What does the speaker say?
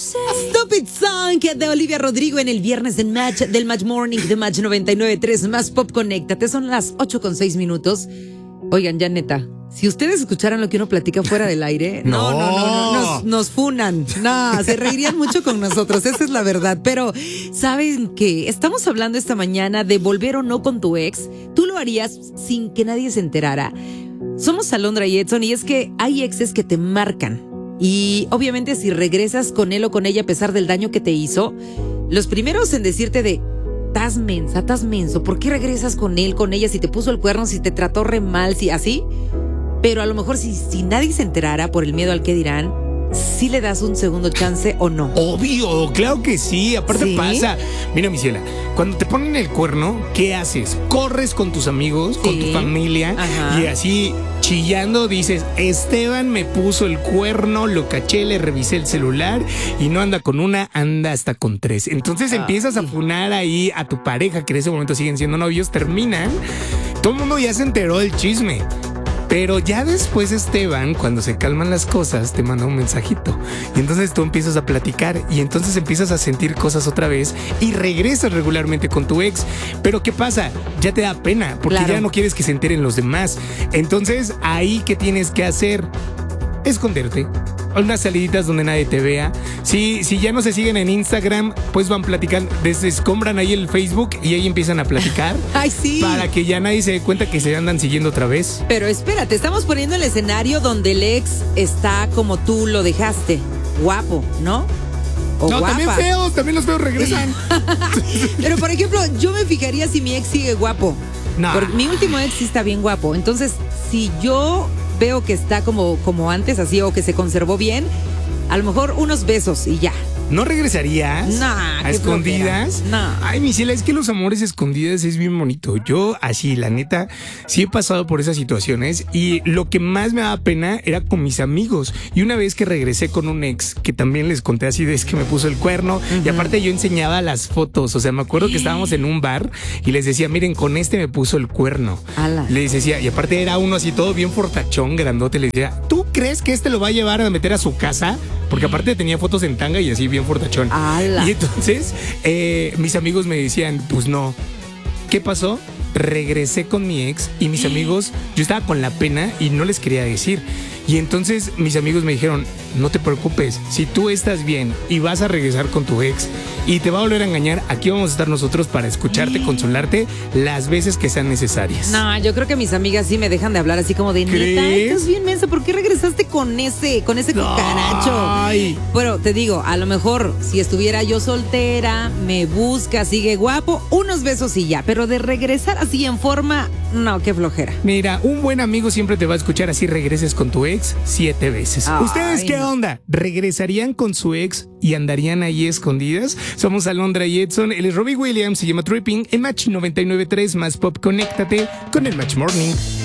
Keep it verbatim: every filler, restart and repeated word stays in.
Stupid Song de Olivia Rodrigo en el viernes del Match, del Match Morning de Match noventa y nueve punto tres más Pop Conéctate. Son las ocho con seis minutos. Oigan, ya neta, si ustedes escucharan lo que uno platica fuera del aire, no, no, no, no, no nos, nos funan. No, se reirían mucho con nosotros, esa es la verdad. Pero, ¿saben qué? Estamos hablando esta mañana de volver o no con tu ex. ¿Tú lo harías sin que nadie se enterara? Somos Alondra y Edson, y es que hay exes que te marcan. Y obviamente si regresas con él o con ella a pesar del daño que te hizo, los primeros en decirte de estás mensa, estás menso, ¿por qué regresas con él, con ella, si te puso el cuerno, si te trató re mal, si así? Pero a lo mejor si, si nadie se enterara por el miedo al que dirán, ¿sí le das un segundo chance o no? Obvio, claro que sí. Aparte ¿Sí? pasa, mira, mi ciela, cuando te ponen el cuerno, ¿qué haces? Corres con tus amigos, Sí. con tu familia. Ajá. Y así chillando dices, Esteban me puso el cuerno, lo caché, le revisé el celular y no anda con una, anda hasta con tres. Entonces empiezas a funar ahí a tu pareja, que en ese momento siguen siendo novios, terminan, todo el mundo ya se enteró del chisme. Pero ya después Esteban, cuando se calman las cosas, te manda un mensajito. Y entonces tú empiezas a platicar y entonces empiezas a sentir cosas otra vez y regresas regularmente con tu ex. Pero ¿qué pasa? Ya te da pena porque Claro. ya no quieres que se enteren los demás. Entonces, ahí, ¿qué tienes que hacer? Esconderte. Unas saliditas donde nadie te vea. Si, si ya no se siguen en Instagram, pues van platicando, desescombran ahí el Facebook y ahí empiezan a platicar. Ay, sí. Para que ya nadie se dé cuenta que se andan siguiendo otra vez. Pero espérate, estamos poniendo el escenario donde el ex está como tú lo dejaste. Guapo, ¿no? O No, guapa. también feos, también los feos regresan. Pero por ejemplo, yo me fijaría si mi ex sigue guapo. No. Porque mi último ex sí está bien guapo. Entonces, si yo veo que está como, como antes, así, o que se conservó bien, a lo mejor unos besos y ya. ¿No regresarías Nah, a qué escondidas? flojera. Nah. Ay, mi ciela, es que los amores escondidas es bien bonito. Yo, así, la neta, sí he pasado por esas situaciones y lo que más me daba pena era con mis amigos. Y una vez que regresé con un ex, que también les conté así de es que me puso el cuerno, uh-huh. Y aparte yo enseñaba las fotos. O sea, me acuerdo que estábamos en un bar y les decía, miren, con este me puso el cuerno. Ala. Les decía, y aparte era uno así todo bien fortachón, grandote. Les decía, ¿tú crees que este lo va a llevar a meter a su casa? Porque aparte tenía fotos en tanga y así bien fortachón. Ala. Y entonces eh, mis amigos me decían, pues no. ¿Qué pasó? Regresé con mi ex y mis amigos, yo estaba con la pena y no les quería decir. Y entonces mis amigos me dijeron, no te preocupes, si tú estás bien y vas a regresar con tu ex y te va a volver a engañar, aquí vamos a estar nosotros para escucharte, consolarte las veces que sean necesarias. No, yo creo que mis amigas sí me dejan de hablar así como de neta, ¿Crees? estás bien mensa, ¿por qué regresaste con ese, con ese cucaracho? Ay. Pero te digo, a lo mejor si estuviera yo soltera, me busca, sigue guapo, unos besos y ya, pero de regresar así en forma, no, qué flojera. Mira, un buen amigo siempre te va a escuchar así regreses con tu ex siete veces. Ay, ¿Ustedes qué no. onda? ¿Regresarían con su ex y andarían ahí escondidas? Somos Alondra y Edson, él es Robbie Williams, se llama Tripping en Match noventa y nueve punto tres más Pop Conéctate con el Match Morning.